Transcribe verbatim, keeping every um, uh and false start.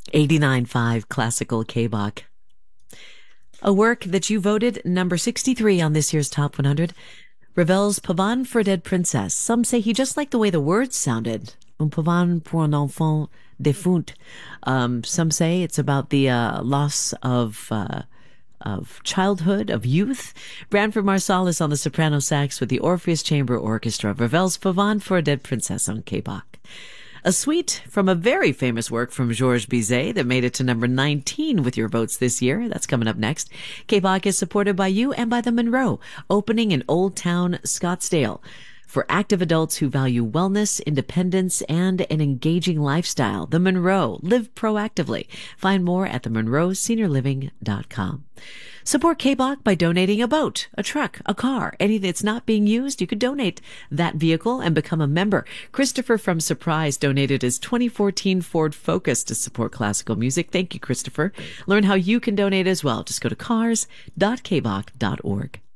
eighty-nine point five Classical K-Bach. A work that you voted number sixty-three on this year's Top one hundred. Ravel's Pavane for a Dead Princess. Some say he just liked the way the words sounded. Un pavane pour un enfant défunt. Um, some say it's about the uh, loss of uh, of childhood, of youth. Branford Marsalis on the soprano sax with the Orpheus Chamber Orchestra. Ravel's Pavane for a Dead Princess on K-Bach. A suite from a very famous work from Georges Bizet that made it to number nineteen with your votes this year. That's coming up next. K-Bach is supported by you and by the Monroe, opening in Old Town, Scottsdale, for active adults who value wellness, independence, and an engaging lifestyle. The Monroe. Live proactively. Find more at the monroe senior living dot com. Support K-Bach by donating a boat, a truck, a car, anything that's not being used. You could donate that vehicle and become a member. Christopher from Surprise donated his twenty fourteen Ford Focus to support classical music. Thank you, Christopher. Learn how you can donate as well. Just go to cars dot k bach dot org.